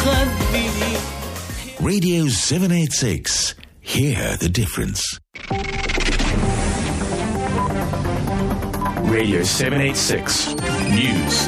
Radio 786. Hear the difference. Radio 786 News.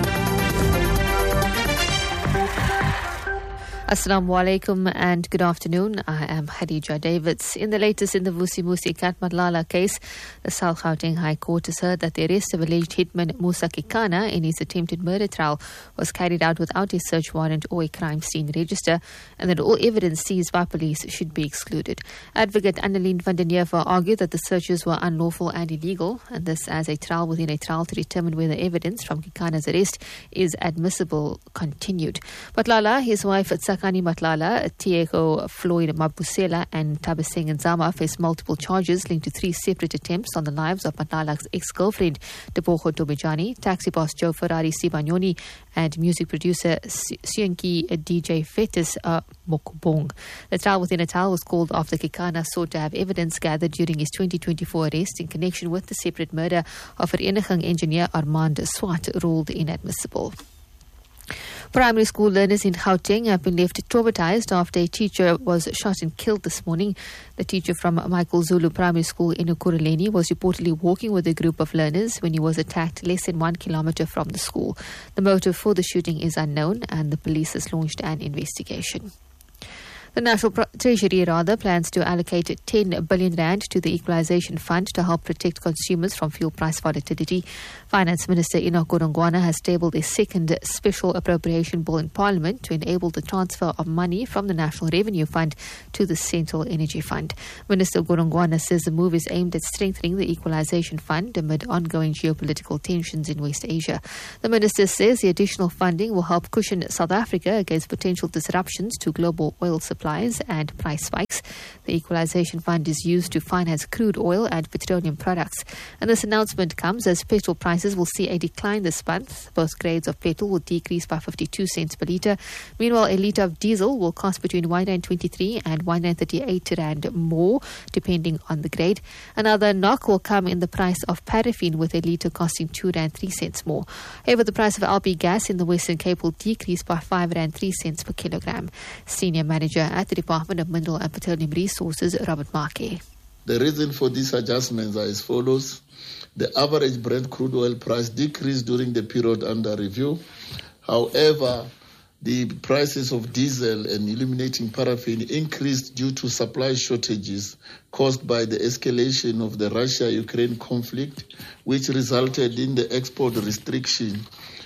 Assalamu alaikum and good afternoon. I am Khadija Davids. In the latest in the Vusi Musi Kat Matlala case, the South Gauteng High Court has heard that the arrest of alleged hitman Musa Kekana in his attempted murder trial was carried out without a search warrant or a crime scene register, and that all evidence seized by police should be excluded. Advocate Annelien van den Heever argued that the searches were unlawful and illegal, and this as a trial within a trial to determine whether evidence from Kekana's arrest is admissible continued. Matlala, his wife Tsakani Matlala, Tiego Floyd Mabusela and Tabaseng Nzama face multiple charges linked to 3 separate attempts on the lives of Matlala's ex-girlfriend, Deboho Tobejani, taxi boss Joe Ferrari Sibanyoni, and music producer Sienki DJ Fetus Mokubong. The trial within a trial was called after Kekana sought to have evidence gathered during his 2024 arrest in connection with the separate murder of Vereniging engineer Armand Swart, ruled inadmissible. Primary school learners in Gauteng have been left traumatized after a teacher was shot and killed this morning. The teacher from Michael Zulu Primary School in Ekurhuleni was reportedly walking with a group of learners when he was attacked less than 1 kilometer from the school. The motive for the shooting is unknown, and the police has launched an investigation. The National Treasury plans to allocate 10 billion rand to the Equalization Fund to help protect consumers from fuel price volatility. Finance Minister Enoch Godongwana has tabled a second special appropriation bill in Parliament to enable the transfer of money from the National Revenue Fund to the Central Energy Fund. Minister Godongwana says the move is aimed at strengthening the Equalization Fund amid ongoing geopolitical tensions in West Asia. The minister says the additional funding will help cushion South Africa against potential disruptions to global oil supplies and price spikes. The Equalization Fund is used to finance crude oil and petroleum products. And this announcement comes as petrol prices will see a decline this month. Both grades of petrol will decrease by 52 cents per litre. Meanwhile, a litre of diesel will cost between 1.23 and 1.38 rand more, depending on the grade. Another knock will come in the price of paraffin, with a litre costing 2 rand 3 cents more. However, the price of LP gas in the Western Cape will decrease by 5 rand 3 cents per kilogram. Senior manager at the Department of Mineral and Petroleum Resources, Robert Markey. The reason for these adjustments are as follows. The average Brent crude oil price decreased during the period under review. However, the prices of diesel and illuminating paraffin increased due to supply shortages caused by the escalation of the Russia-Ukraine conflict, which resulted in the export restriction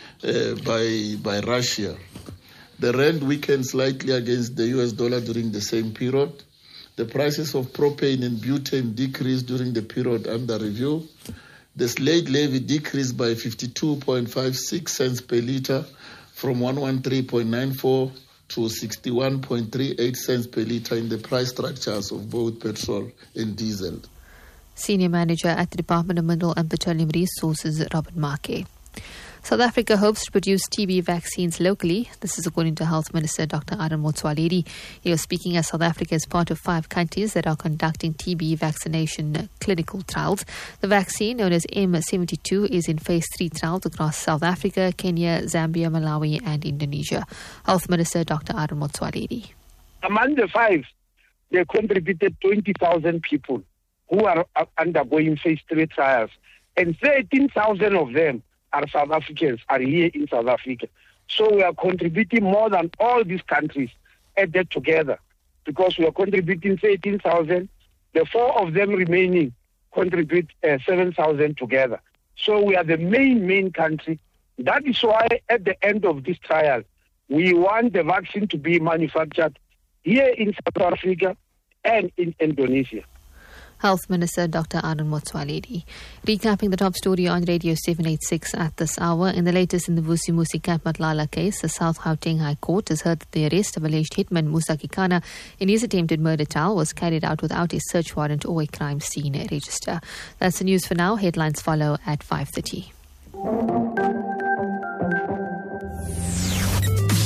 by Russia. The rand weakened slightly against the US dollar during the same period. The prices of propane and butane decreased during the period under review. The slate levy decreased by 52.56 cents per litre from 113.94 to 61.38 cents per litre in the price structures of both petrol and diesel. Senior manager at the Department of Mineral and Petroleum Resources, Robert Markey. South Africa hopes to produce TB vaccines locally. This is according to Health Minister Dr. Aaron Motsoaledi. He was speaking as South Africa is part of 5 countries that are conducting TB vaccination clinical trials. The vaccine, known as M72, is in phase 3 trials across South Africa, Kenya, Zambia, Malawi and Indonesia. Health Minister Dr. Aaron Motsoaledi. Among the 5, they contributed 20,000 people who are undergoing phase 3 trials, and 13,000 of them are South Africans, are here in South Africa. So we are contributing more than all these countries added together, because we are contributing 13,000. The 4 of them remaining contribute 7,000 together. So we are the main country. That is why at the end of this trial, we want the vaccine to be manufactured here in South Africa and in Indonesia. Health Minister Dr. Aaron Motsoaledi. Recapping the top story on Radio 786 at this hour. In the latest in the Vusi Musi Kat Matlala case, the South Gauteng High Court has heard that the arrest of alleged hitman Musa Kekana in his attempted murder trial was carried out without a search warrant or a crime scene register. That's the news for now. Headlines follow at 5:30.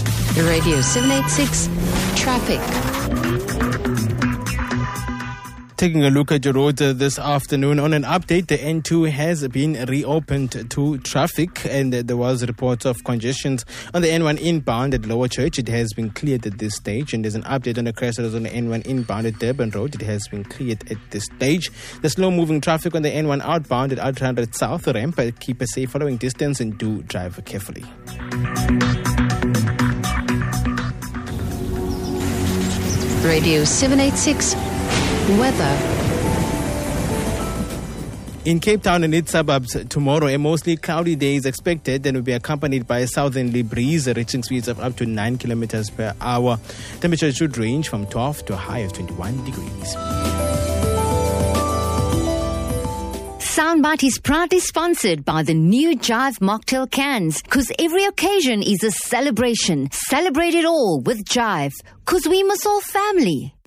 Radio 786 Traffic. Taking a look at your road this afternoon. On an update, the N2 has been reopened to traffic, and there was reports of congestions on the N1 inbound at Lower Church. It has been cleared at this stage, and there's an update on the crash that was on the N1 inbound at Durban Road. It has been cleared at this stage. The slow-moving traffic on the N1 outbound at R300 South ramp. Keep a safe following distance and do drive carefully. Radio 786 Weather. In Cape Town and its suburbs tomorrow, a mostly cloudy day is expected and will be accompanied by a southerly breeze reaching speeds of up to 9 kilometers per hour. Temperature should range from 12 to a high of 21 degrees. Soundbite is proudly sponsored by the new Jive Mocktail cans, because every occasion is a celebration. Celebrate it all with Jive, because we must all family.